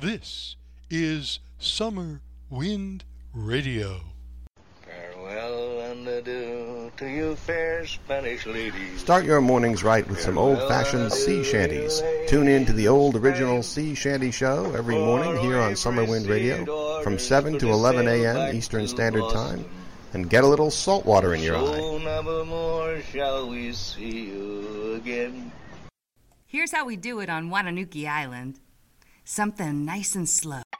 This is Summer Wind Radio. Farewell and adieu to you fair Spanish ladies. Start your mornings right with some old-fashioned sea shanties. Tune in to the old original Sea Shanty Show every morning here on Summer Wind Radio from 7 to 11 a.m. Eastern Standard Time, and get a little salt water in your eye. So never more shall we see you again. Here's how we do it on Watanuki Island. Something nice and slow.